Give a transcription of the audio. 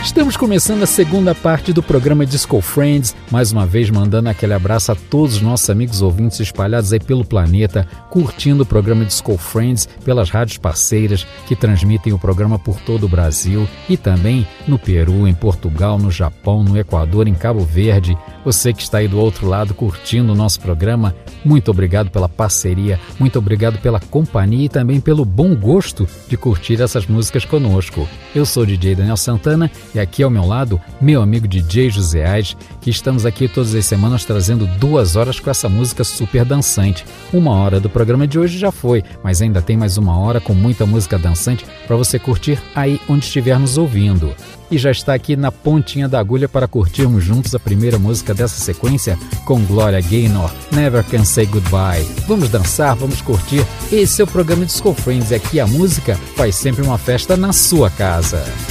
Estamos começando a segunda parte do programa Disco Friends, mais uma vez mandando aquele abraço a todos os nossos amigos ouvintes espalhados aí pelo planeta, curtindo o programa Disco Friends pelas rádios parceiras que transmitem o programa por todo o Brasil e também no Peru, em Portugal, no Japão, no Equador, em Cabo Verde. Você que está aí do outro lado curtindo o nosso programa, muito obrigado pela parceria, muito obrigado pela companhia e também pelo bom gosto de curtir essas músicas conosco. Eu sou o DJ Daniel Santana e aqui ao meu lado, meu amigo DJ José Ais, que estamos aqui todas as semanas trazendo 2 horas com essa música super dançante. 1 hora do programa de hoje já foi, mas ainda tem mais 1 hora com muita música dançante para você curtir aí onde estiver nos ouvindo. E já está aqui na pontinha da agulha para curtirmos juntos a primeira música dessa sequência com Gloria Gaynor, Never Can Say Goodbye. Vamos dançar, vamos curtir. Esse é o programa Disco Friends e aqui a música faz sempre uma festa na sua casa.